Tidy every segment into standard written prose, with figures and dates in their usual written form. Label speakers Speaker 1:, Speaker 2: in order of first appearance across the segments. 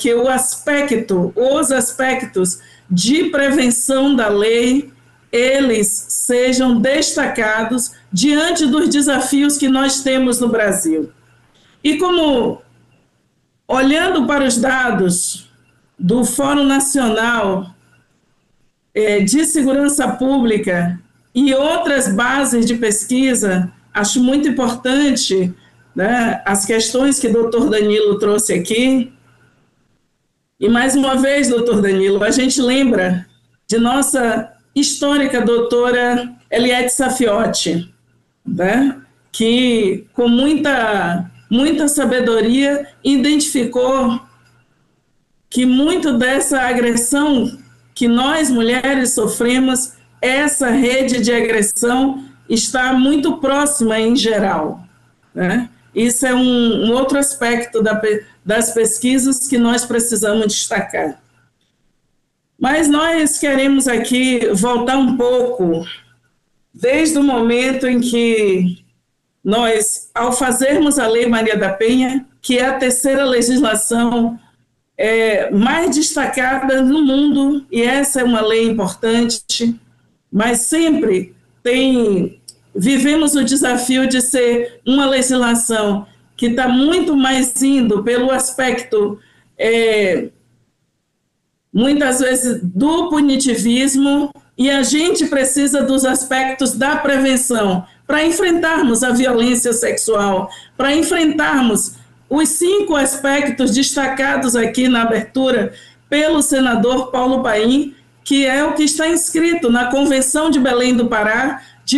Speaker 1: que os aspectos de prevenção da lei, eles sejam destacados diante dos desafios que nós temos no Brasil. E como, olhando para os dados do Fórum Nacional de Segurança Pública e outras bases de pesquisa, acho muito importante, né, as questões que o doutor Danilo trouxe aqui. E, mais uma vez, doutor Danilo, a gente lembra de nossa histórica doutora Eliette Safiotti, né, que, com muita sabedoria, identificou que muito dessa agressão que nós, mulheres, sofremos, essa rede de agressão está muito próxima em geral, né? Isso é um outro aspecto das pesquisas que nós precisamos destacar. Mas nós queremos aqui voltar um pouco, desde o momento em que nós, ao fazermos a Lei Maria da Penha, que é a terceira legislação mais destacada no mundo, e essa é uma lei importante, mas sempre vivemos o desafio de ser uma legislação que está muito mais indo pelo aspecto, muitas vezes, do punitivismo, e a gente precisa dos aspectos da prevenção para enfrentarmos a violência sexual, para enfrentarmos os 5 aspectos destacados aqui na abertura pelo senador Paulo Paim, que é o que está inscrito na Convenção de Belém do Pará, de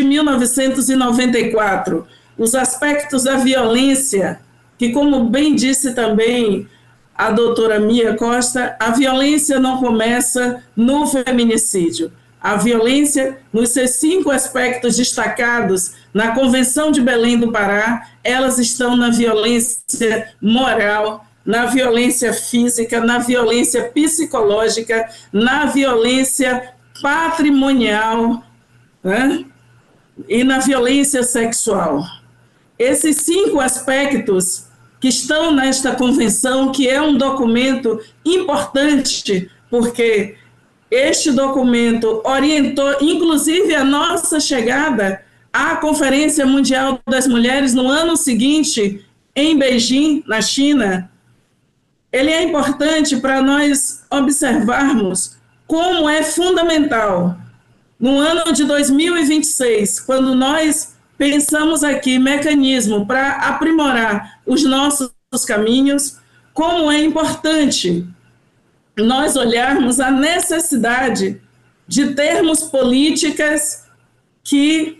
Speaker 1: 1994, os aspectos da violência, que, como bem disse também a doutora Mia Costa, a violência não começa no feminicídio. A violência, nos seus 5 aspectos destacados na Convenção de Belém do Pará, elas estão na violência moral, na violência física, na violência psicológica, na violência patrimonial, né? E na violência sexual. Esses 5 aspectos que estão nesta convenção, que é um documento importante, porque este documento orientou, inclusive, a nossa chegada à Conferência Mundial das Mulheres no ano seguinte, em Beijing, na China. Ele é importante para nós observarmos como é fundamental, no ano de 2026, quando nós pensamos aqui mecanismo para aprimorar os nossos caminhos, como é importante nós olharmos a necessidade de termos políticas que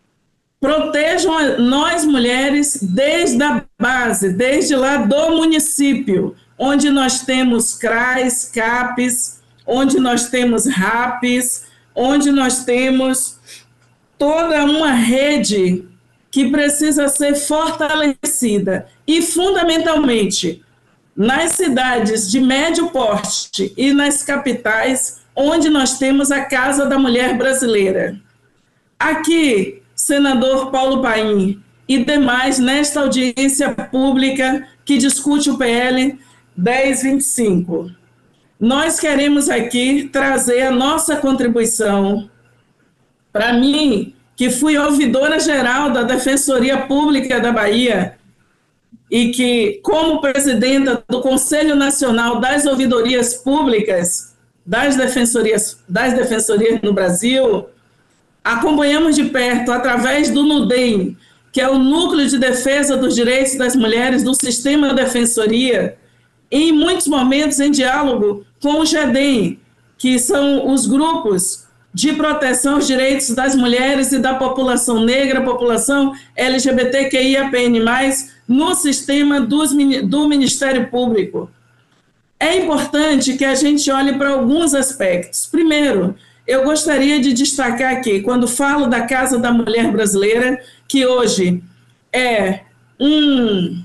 Speaker 1: protejam nós mulheres desde a base, desde lá do município, onde nós temos CRAs, CAPs, onde nós temos RAPs, onde nós temos toda uma rede que precisa ser fortalecida e, fundamentalmente, nas cidades de médio porte e nas capitais, onde nós temos a Casa da Mulher Brasileira. Aqui, senador Paulo Paim e demais, nesta audiência pública que discute o PL 1025, nós queremos aqui trazer a nossa contribuição. Para mim, que fui ouvidora-geral da Defensoria Pública da Bahia e que, como presidenta do Conselho Nacional das Ouvidorias Públicas, das defensorias no Brasil, acompanhamos de perto, através do NUDEM, que é o Núcleo de Defesa dos Direitos das Mulheres do Sistema Defensoria, em muitos momentos em diálogo com o GEDEM, que são os grupos de proteção aos direitos das mulheres e da população negra, população LGBTQIAPN+, no sistema do Ministério Público. É importante que a gente olhe para alguns aspectos. Primeiro, eu gostaria de destacar aqui, quando falo da Casa da Mulher Brasileira, que hoje é um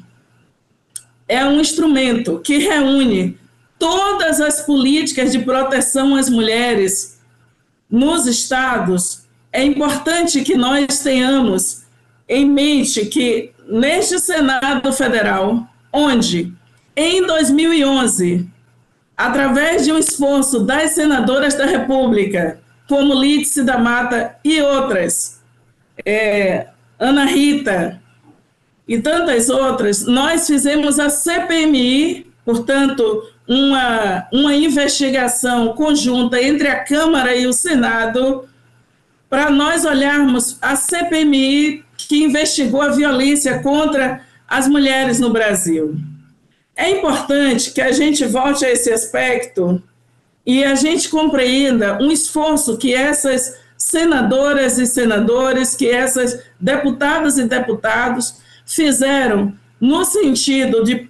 Speaker 1: instrumento que reúne todas as políticas de proteção às mulheres nos estados. É importante que nós tenhamos em mente que neste Senado Federal, onde em 2011 através de um esforço das senadoras da República, como Lídice da Mata e outras, Ana Rita e tantas outras, nós fizemos a CPMI, portanto, uma investigação conjunta entre a Câmara e o Senado, para nós olharmos a CPMI que investigou a violência contra as mulheres no Brasil. É importante que a gente volte a esse aspecto e a gente compreenda um esforço que essas senadoras e senadores, que essas deputadas e deputados fizeram no sentido de,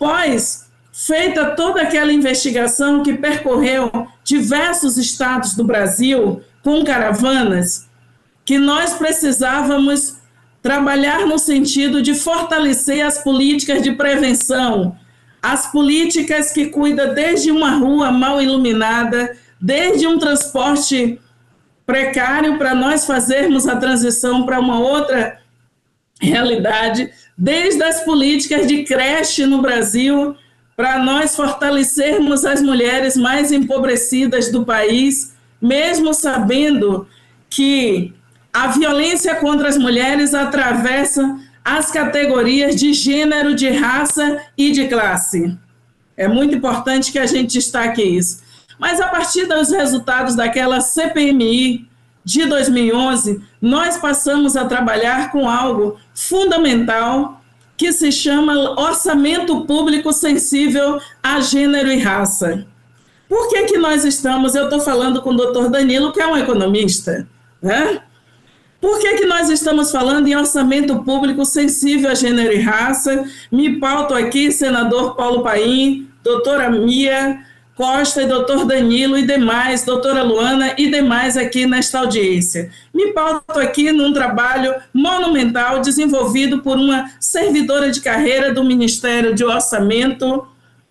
Speaker 1: feita toda aquela investigação que percorreu diversos estados do Brasil com caravanas, que nós precisávamos trabalhar no sentido de fortalecer as políticas de prevenção, as políticas que cuidam desde uma rua mal iluminada, desde um transporte precário para nós fazermos a transição para uma outra realidade, desde as políticas de creche no Brasil, para nós fortalecermos as mulheres mais empobrecidas do país, mesmo sabendo que a violência contra as mulheres atravessa as categorias de gênero, de raça e de classe. É muito importante que a gente destaque isso. Mas a partir dos resultados daquela CPMI de 2011, nós passamos a trabalhar com algo fundamental que se chama orçamento público sensível a gênero e raça. Por que nós estamos, eu estou falando com o doutor Danilo, que é um economista, né? Por que nós estamos falando em orçamento público sensível a gênero e raça? Me pauto aqui, senador Paulo Paim, doutora Mia Costa e doutor Danilo e demais, doutora Luana e demais aqui nesta audiência. Me pauto aqui num trabalho monumental desenvolvido por uma servidora de carreira do Ministério de Orçamento,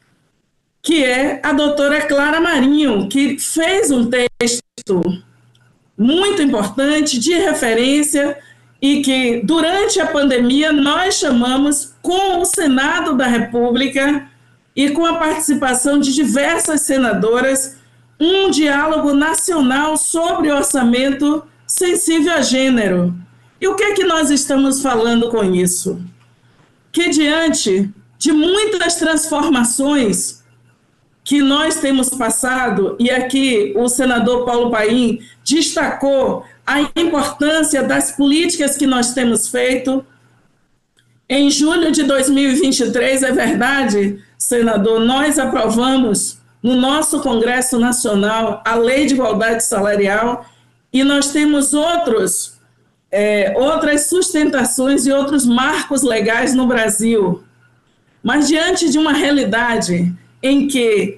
Speaker 1: que é a doutora Clara Marinho, que fez um texto muito importante, de referência, e que durante a pandemia nós chamamos com o Senado da República e com a participação de diversas senadoras, um diálogo nacional sobre orçamento sensível a gênero. E o que é que nós estamos falando com isso? Que diante de muitas transformações que nós temos passado, e aqui o senador Paulo Paim destacou a importância das políticas que nós temos feito. Em julho de 2023, é verdade, senador, nós aprovamos no nosso Congresso Nacional a Lei de Igualdade Salarial e nós temos outras sustentações e outros marcos legais no Brasil. Mas diante de uma realidade em que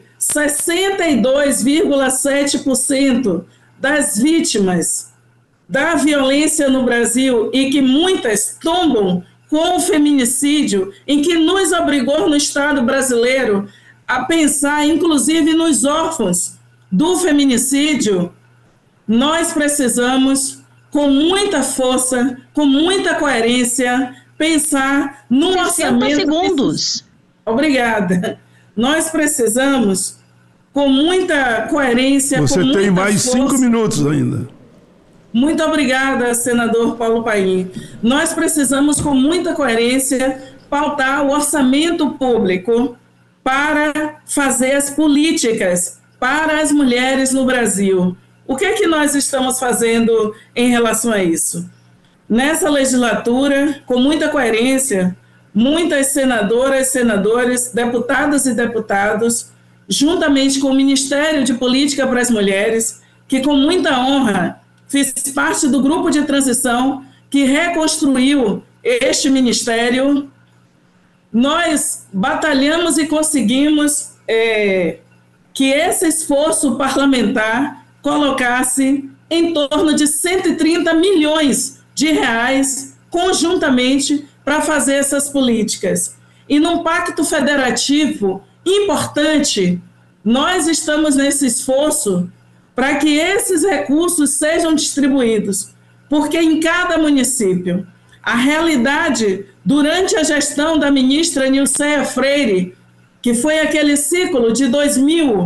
Speaker 1: 62,7% das vítimas da violência no Brasil e que muitas tombam com o feminicídio, em que nos obrigou no Estado brasileiro a pensar, inclusive, nos órfãos do feminicídio, nós precisamos, com muita força, com muita coerência, pensar num orçamento...
Speaker 2: segundos.
Speaker 1: Obrigada. Nós precisamos, com muita coerência...
Speaker 3: Você
Speaker 1: com
Speaker 3: tem
Speaker 1: muita
Speaker 3: mais
Speaker 1: força,
Speaker 3: 5 minutos ainda.
Speaker 1: Muito obrigada, senador Paulo Paim. Nós precisamos, com muita coerência, pautar o orçamento público para fazer as políticas para as mulheres no Brasil. O que é que nós estamos fazendo em relação a isso? Nessa legislatura, com muita coerência, muitas senadoras, senadores, deputadas e deputados, juntamente com o Ministério de Política para as Mulheres, que com muita honra fiz parte do grupo de transição que reconstruiu este ministério, nós batalhamos e conseguimos que esse esforço parlamentar colocasse em torno de 130 milhões de reais conjuntamente para fazer essas políticas. E num pacto federativo importante, nós estamos nesse esforço para que esses recursos sejam distribuídos, porque em cada município, a realidade, durante a gestão da ministra Nilceia Freire, que foi aquele ciclo de 2000